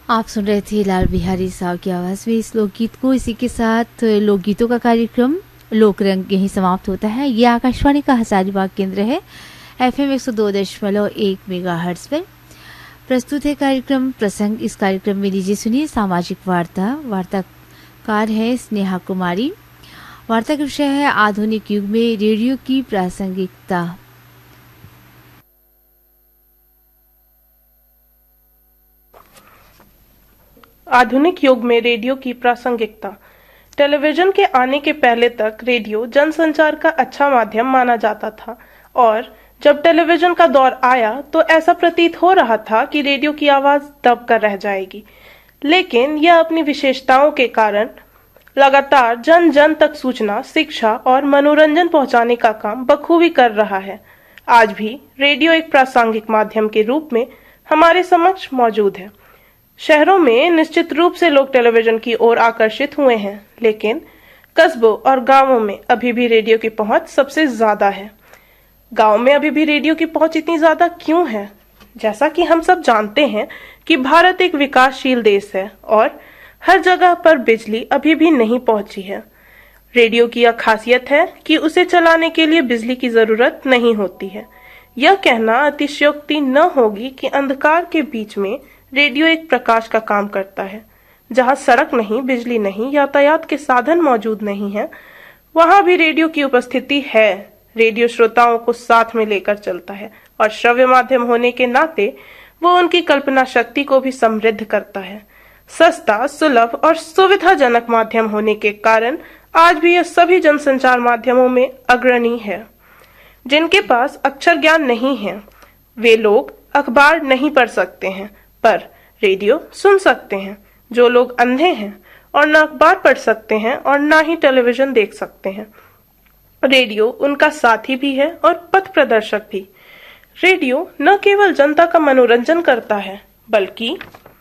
आप सुन रहे थे लाल बिहारी साहब की आवाज में इस लोकगीत को। इसी के साथ लोकगीतों का कार्यक्रम लोकरंग यहीं समाप्त होता है। ये आकाशवाणी का हजारीबाग केंद्र है, FM 102.1 मेगाहर्ट्ज पर प्रस्तुत है कार्यक्रम प्रसंग। इस कार्यक्रम में लीजिए सुनिए सामाजिक वार्ता। वार्ताकार है स्नेहा कुमारी। वार्ता का विषय है आधुनिक युग में रेडियो की प्रासंगिकता। आधुनिक युग में रेडियो की प्रासंगिकता। टेलीविजन के आने के पहले तक रेडियो जनसंचार का अच्छा माध्यम माना जाता था और जब टेलीविजन का दौर आया तो ऐसा प्रतीत हो रहा था कि रेडियो की आवाज दब कर रह जाएगी, लेकिन यह अपनी विशेषताओं के कारण लगातार जन जन तक सूचना, शिक्षा और मनोरंजन पहुंचाने का काम बखूबी कर रहा है। आज भी रेडियो एक प्रासंगिक माध्यम के रूप में हमारे समक्ष मौजूद है। शहरों में निश्चित रूप से लोग टेलीविजन की ओर आकर्षित हुए हैं, लेकिन कस्बों और गांवों में अभी भी रेडियो की पहुंच सबसे ज्यादा है। गांव में अभी भी रेडियो की पहुंच इतनी ज्यादा क्यों है? जैसा कि हम सब जानते हैं कि भारत एक विकासशील देश है और हर जगह पर बिजली अभी भी नहीं पहुंची है। रेडियो की यह खासियत है कि उसे चलाने के लिए बिजली की जरूरत नहीं होती है। यह कहना अतिशयोक्ति न होगी कि अंधकार के बीच में रेडियो एक प्रकाश का काम करता है। जहां सड़क नहीं, बिजली नहीं, यातायात के साधन मौजूद नहीं है, वहां भी रेडियो की उपस्थिति है। रेडियो श्रोताओं को साथ में लेकर चलता है और श्रव्य माध्यम होने के नाते वो उनकी कल्पना शक्ति को भी समृद्ध करता है। सस्ता, सुलभ और सुविधाजनक माध्यम होने के कारण आज भी यह सभी जनसंचार माध्यमों में अग्रणी है। जिनके पास अक्षर ज्ञान नहीं है, वे लोग अखबार नहीं पढ़ सकते हैं पर रेडियो सुन सकते हैं। जो लोग अंधे हैं और न अखबार पढ़ सकते हैं और न ही टेलीविजन देख सकते हैं, रेडियो उनका साथी भी है और पथ प्रदर्शक भी। रेडियो न केवल जनता का मनोरंजन करता है बल्कि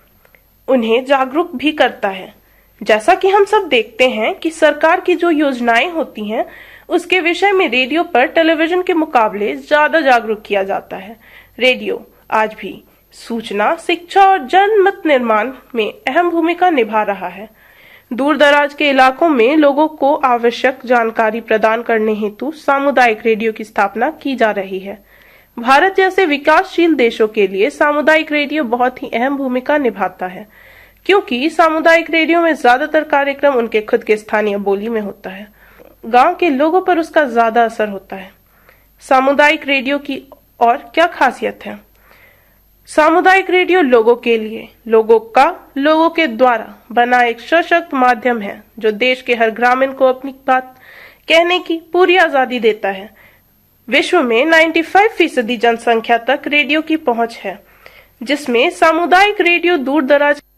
उन्हें जागरूक भी करता है। जैसा कि हम सब देखते हैं कि सरकार की जो योजनाएं होती हैं उसके विषय में रेडियो पर टेलीविजन के मुकाबले ज्यादा जागरूक किया जाता है। रेडियो आज भी सूचना, शिक्षा और जनमत निर्माण में अहम भूमिका निभा रहा है। दूर दराज के इलाकों में लोगों को आवश्यक जानकारी प्रदान करने हेतु सामुदायिक रेडियो की स्थापना की जा रही है। भारत जैसे विकासशील देशों के लिए सामुदायिक रेडियो बहुत ही अहम भूमिका निभाता है, क्योंकि सामुदायिक रेडियो में ज्यादातर कार्यक्रम उनके खुद के स्थानीय बोली में होता है। गांव के लोगों पर उसका ज्यादा असर होता है। सामुदायिक रेडियो की और क्या खासियत है? सामुदायिक रेडियो लोगों के लिए, लोगों के द्वारा बना एक सशक्त माध्यम है जो देश के हर ग्रामीण को अपनी बात कहने की पूरी आजादी देता है। विश्व में 95% जनसंख्या तक रेडियो की पहुंच है, जिसमें सामुदायिक रेडियो दूर दराज